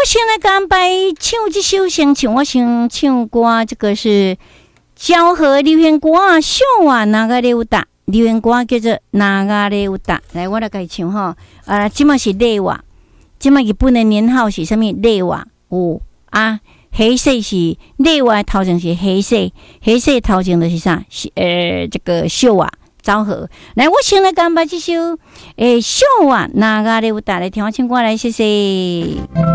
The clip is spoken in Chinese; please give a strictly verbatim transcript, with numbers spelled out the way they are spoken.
先来干拜唱这首，先唱我先唱歌，这个是昭和流行歌啊，秀啊那个流达流行歌叫做那个流达，来我来给唱哈。啊，即嘛是内话，即嘛日本的年号是啥物？内话有啊。黑色是内外头前是黑色，黑色头前就是啥？是呃这个秀啊，昭和。来，我先来干把这首诶秀啊，那个流达来听我唱歌来，谢谢。